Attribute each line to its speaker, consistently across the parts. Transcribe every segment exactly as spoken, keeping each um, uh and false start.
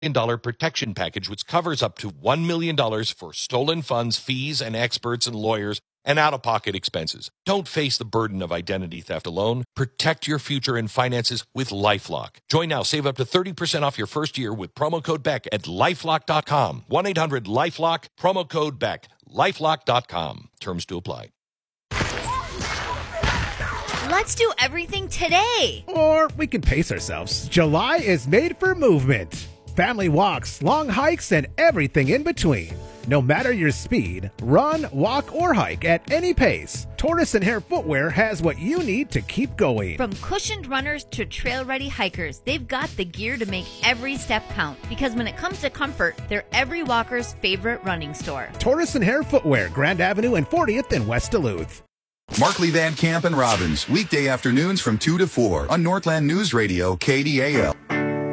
Speaker 1: dollars protection package, which covers up to one million dollars for stolen funds, fees, and experts and lawyers and out-of-pocket expenses. Don't face the burden of identity theft alone. Protect your future and finances with LifeLock. Join now. Save up to thirty percent off your first year with promo code Beck at lifelock dot com. one eight hundred lifelock, promo code Beck. lifelock dot com. Terms to apply.
Speaker 2: Let's do everything today.
Speaker 3: Or we can pace ourselves. July is made for movement. Family walks, long hikes, and everything in between. No matter your speed, run, walk, or hike at any pace, Tortoise and Hare Footwear has what you need to keep going.
Speaker 2: From cushioned runners to trail-ready hikers, they've got the gear to make every step count. Because when it comes to comfort, they're every walker's favorite running store.
Speaker 3: Tortoise and Hare Footwear, Grand Avenue and fortieth in West Duluth.
Speaker 4: Markley, Van Camp, and Robbins, weekday afternoons from two to four on Northland News Radio, K D A L.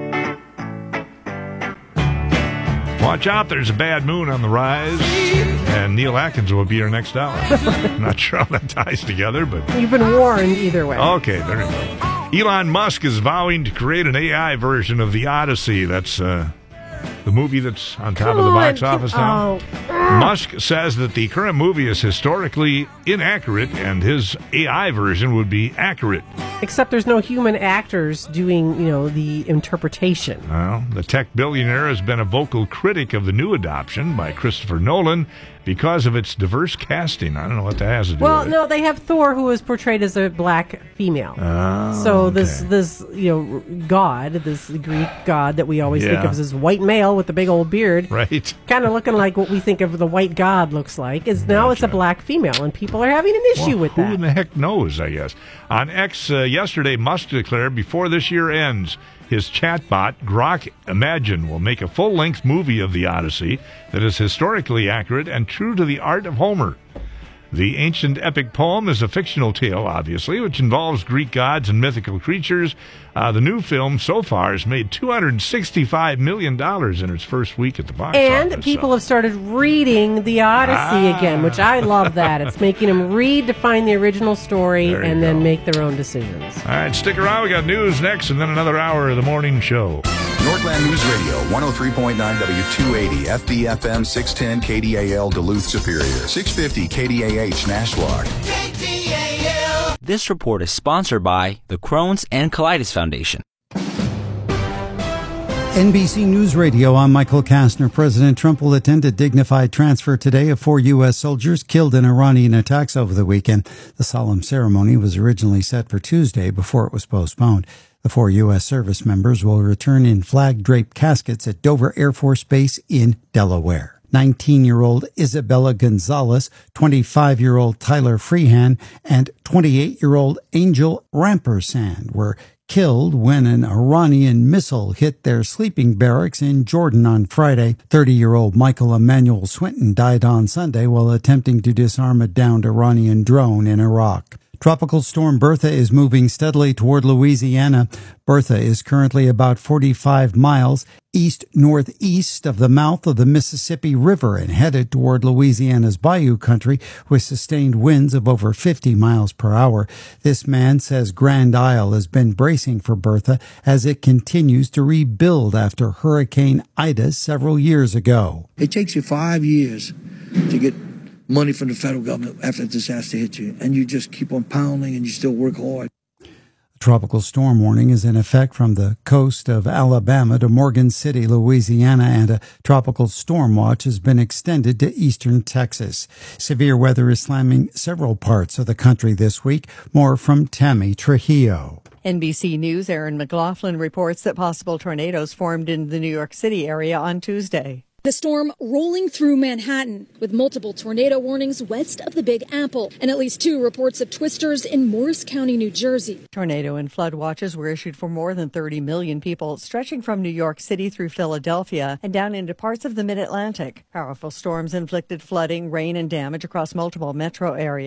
Speaker 5: Watch out, there's a bad moon on the rise, and Neil Atkins will be our next hour. I'm not sure how that ties together, but...
Speaker 6: You've been warned either way.
Speaker 5: Okay, there you go. Elon Musk is vowing to create an A I version of The Odyssey. That's uh, the movie that's on top
Speaker 6: Come
Speaker 5: of the
Speaker 6: on,
Speaker 5: box office now.
Speaker 6: Oh.
Speaker 5: Musk says that the current movie is historically inaccurate, and his A I version would be accurate.
Speaker 6: Except there's no human actors doing, you know, the interpretation.
Speaker 5: Well, the tech billionaire has been a vocal critic of the new adoption by Christopher Nolan because of its diverse casting. I don't know what that has to do
Speaker 6: Well,
Speaker 5: with it.
Speaker 6: no, they have Thor, who is portrayed as a black female.
Speaker 5: Oh,
Speaker 6: so
Speaker 5: okay.
Speaker 6: this, this, you know, god, this Greek god that we always think
Speaker 5: Yeah.
Speaker 6: of as this white male with the big old beard,
Speaker 5: Right.
Speaker 6: kind of looking like what we think of the white god looks like, is now it's a black female, and people are having an issue
Speaker 5: Well,
Speaker 6: with
Speaker 5: who
Speaker 6: that.
Speaker 5: in the heck knows, I guess. On X uh, yesterday, Musk declared before this year ends, his chatbot, Grok Imagine, will make a full-length movie of the Odyssey that is historically accurate and true to the art of Homer. The ancient epic poem is a fictional tale, obviously, which involves Greek gods and mythical creatures. Uh, the new film so far has made two hundred sixty-five million dollars in its first week at the box
Speaker 6: And
Speaker 5: office.
Speaker 6: people
Speaker 5: so.
Speaker 6: have started reading the Odyssey
Speaker 5: Ah.
Speaker 6: again, which I love that. It's making them read to find the original story
Speaker 5: There you
Speaker 6: and then
Speaker 5: go.
Speaker 6: make their own decisions.
Speaker 5: All right, stick around. We got news next, and then another hour of the morning show.
Speaker 4: Northland News Radio, one oh three point nine W two eighty, F B F M six ten K D A L Duluth Superior, six fifty K D A H Nashwauk.
Speaker 7: K D A L.
Speaker 8: This report is sponsored by the Crohn's and Colitis Foundation.
Speaker 9: N B C News Radio, I'm Michael Kastner. President Trump will attend a dignified transfer today of four U S soldiers killed in Iranian attacks over the weekend. The solemn ceremony was originally set for Tuesday before it was postponed. The four U S service members will return in flag-draped caskets at Dover Air Force Base in Delaware. nineteen-year-old Isabella Gonzalez, twenty-five-year-old Tyler Freehan, and twenty-eight-year-old Angel Rampersand were killed when an Iranian missile hit their sleeping barracks in Jordan on Friday. thirty-year-old Michael Emmanuel Swinton died on Sunday while attempting to disarm a downed Iranian drone in Iraq. Tropical storm Bertha is moving steadily toward Louisiana. Bertha is currently about forty-five miles east-northeast of the mouth of the Mississippi River and headed toward Louisiana's Bayou Country with sustained winds of over fifty miles per hour. This man says Grand Isle has been bracing for Bertha as it continues to rebuild after Hurricane Ida several years ago.
Speaker 10: It takes you five years to get money from the federal government after a disaster hits you, and you just keep on pounding and you still work hard.
Speaker 9: A tropical storm warning is in effect from the coast of Alabama to Morgan City, Louisiana, and a tropical storm watch has been extended to eastern Texas. Severe weather is slamming several parts of the country this week. More from Tammy Trujillo.
Speaker 11: N B C News' Aaron McLaughlin reports that possible tornadoes formed in the New York City area on Tuesday.
Speaker 12: The storm rolling through Manhattan with multiple tornado warnings west of the Big Apple and at least two reports of twisters in Morris County, New Jersey.
Speaker 11: Tornado and flood watches were issued for more than thirty million people, stretching from New York City through Philadelphia and down into parts of the Mid-Atlantic. Powerful storms inflicted flooding, rain, and damage across multiple metro areas.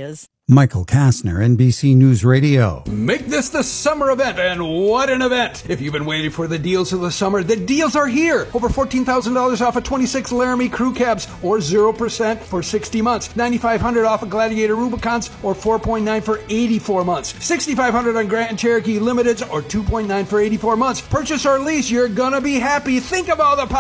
Speaker 9: Michael Kastner, N B C News Radio.
Speaker 13: Make this the summer event, and what an event! If you've been waiting for the deals of the summer, the deals are here! Over fourteen thousand dollars off of twenty-six Laramie crew cabs, or zero percent for sixty months. nine thousand five hundred dollars off of Gladiator Rubicons, or four point nine for eighty-four months. six thousand five hundred dollars on Grant and Cherokee Limiteds, or two point nine for eighty-four months. Purchase or lease, you're gonna be happy. Think of all the